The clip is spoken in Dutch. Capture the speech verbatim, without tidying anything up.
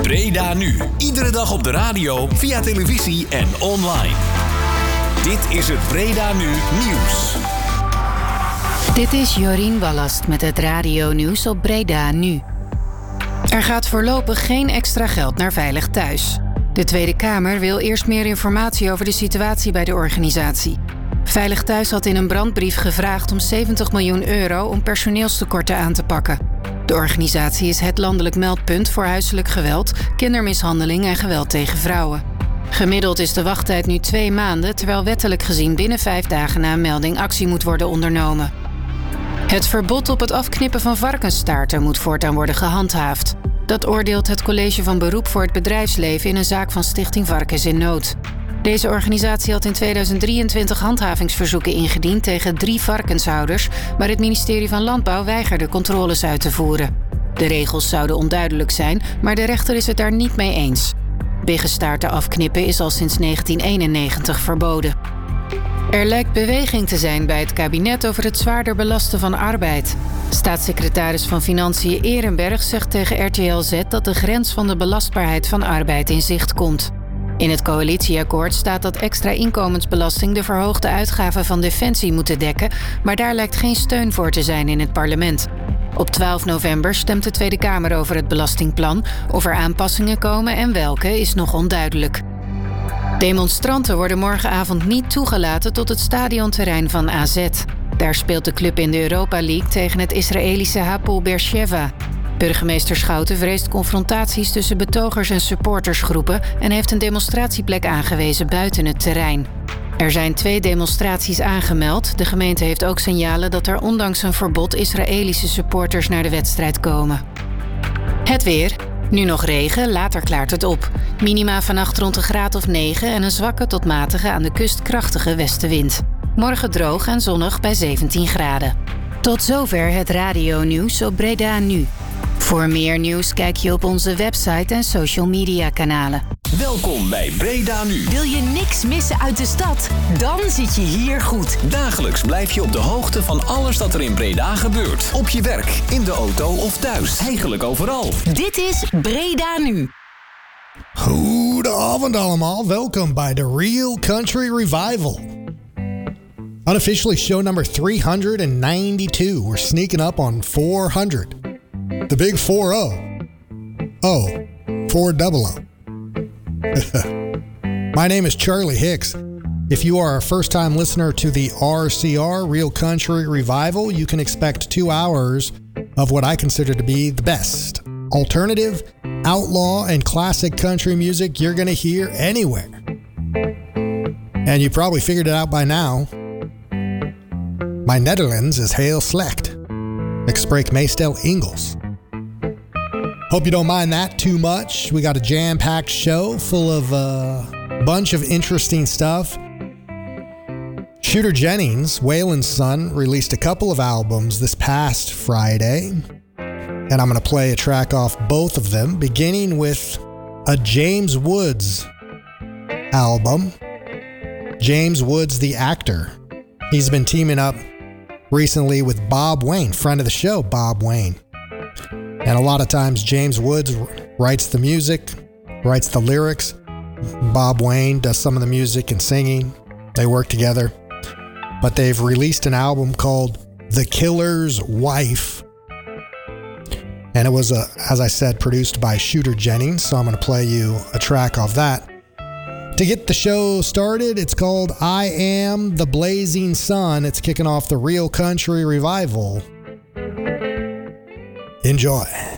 Breda Nu. Iedere dag op de radio, via televisie en online. Dit is het Breda Nu Nieuws. Dit is Jorien Wallast met het radio-nieuws op Breda Nu. Er gaat voorlopig geen extra geld naar Veilig Thuis. De Tweede Kamer wil eerst meer informatie over de situatie bij de organisatie. Veilig Thuis had in een brandbrief gevraagd om zeventig miljoen euro om personeelstekorten aan te pakken. De organisatie is het landelijk meldpunt voor huiselijk geweld, kindermishandeling en geweld tegen vrouwen. Gemiddeld is de wachttijd nu twee maanden, terwijl wettelijk gezien binnen vijf dagen na een melding actie moet worden ondernomen. Het verbod op het afknippen van varkensstaarten moet voortaan worden gehandhaafd. Dat oordeelt het College van Beroep voor het Bedrijfsleven in een zaak van Stichting Varkens in Nood. Deze organisatie had in tweeduizend drieëntwintig handhavingsverzoeken ingediend tegen drie varkenshouders, maar het ministerie van Landbouw weigerde controles uit te voeren. De regels zouden onduidelijk zijn, maar de rechter is het daar niet mee eens. Biggenstaarten afknippen is al sinds negentien eenennegentig verboden. Er lijkt beweging te zijn bij het kabinet over het zwaarder belasten van arbeid. Staatssecretaris van Financiën Ehrenberg zegt tegen R T L Z dat de grens van de belastbaarheid van arbeid in zicht komt. In het coalitieakkoord staat dat extra inkomensbelasting de verhoogde uitgaven van Defensie moeten dekken, maar daar lijkt geen steun voor te zijn in het parlement. Op twaalf november stemt de Tweede Kamer over het belastingplan. Of er aanpassingen komen en welke is nog onduidelijk. Demonstranten worden morgenavond niet toegelaten tot het stadionterrein van A Z. Daar speelt de club in de Europa League tegen het Israëlische Hapoel Beersheva. Burgemeester Schouten vreest confrontaties tussen betogers en supportersgroepen en heeft een demonstratieplek aangewezen buiten het terrein. Er zijn twee demonstraties aangemeld. De gemeente heeft ook signalen dat er ondanks een verbod Israëlische supporters naar de wedstrijd komen. Het weer. Nu nog regen, later klaart het op. Minima vannacht rond een graad of negen en een zwakke tot matige aan de kust krachtige westenwind. Morgen droog en zonnig bij zeventien graden. Tot zover het radio-nieuws op Breda Nu. Voor meer nieuws kijk je op onze website en social media kanalen. Welkom bij Breda Nu. Wil je niks missen uit de stad? Dan zit je hier goed. Dagelijks blijf je op de hoogte van alles dat er in Breda gebeurt. Op je werk, in de auto of thuis. Eigenlijk overal. Dit is Breda Nu. Goedenavond allemaal. Welkom bij The Real Country Revival. Unofficially show number three hundred ninety-two. We're sneaking up on four hundred. The big four oh. Oh, four double oh. My name is Charlie Hicks. If you are a first-time listener to the R C R, Real Country Revival, you can expect two hours of what I consider to be the best alternative, outlaw, and classic country music you're going to hear anywhere. And you probably figured it out by now. My Netherlands is heel slecht. Ik spreek meestal Engels. Hope you don't mind that too much. We got a jam-packed show full of a bunch of interesting stuff. Shooter Jennings, Waylon's son, released a couple of albums this past Friday. And I'm going to play a track off both of them, beginning with a James Woods album. James Woods, the actor. He's been teaming up recently with Bob Wayne, friend of the show, Bob Wayne. And a lot of times James Woods writes the music, writes the lyrics. Bob Wayne does some of the music and singing. They work together. But they've released an album called The Killer's Wife. And it was, a, as I said, produced by Shooter Jennings. So I'm going to play you a track off that. To get the show started, it's called I Am the Blazing Sun. It's kicking off the Real Country Revival. Enjoy.